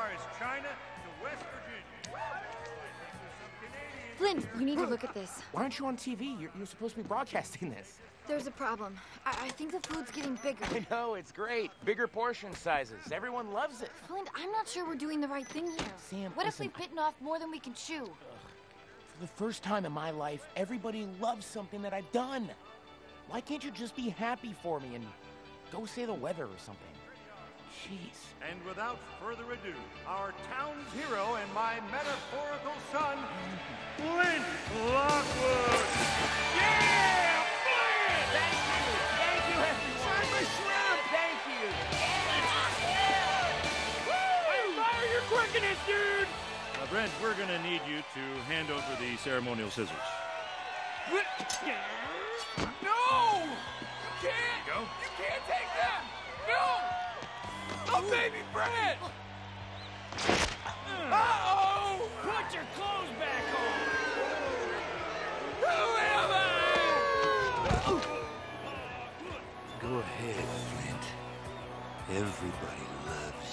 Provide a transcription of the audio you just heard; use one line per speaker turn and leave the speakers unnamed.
far as China to West Virginia.
Flynn, you need to look at this.
Why aren't you on TV? You're supposed to be broadcasting this.
There's a problem. I think the food's getting bigger.
I know, it's great. Bigger portion sizes. Everyone loves it.
Flynn, I'm not sure we're doing the right thing here.
Sam,
what
listen,
if we've bitten off more than we can chew?
For the first time in my life, everybody loves something that I've done. Why can't you just be happy for me and go say the weather or something? Jeez.
And without further ado, our town's hero and my metaphorical son, Flint Lockwood. Yeah! Flint!
Thank you, everyone.
Try my shrimp!
Thank you.
I admire your quirkiness, dude! Now, Brent, we're gonna need you to hand over the ceremonial scissors.
No! You can't!
Go.
You can't take that! No! Oh, baby Brett! Uh-oh!
Put your clothes back on!
Who am I?
Go ahead, Flint. Everybody loves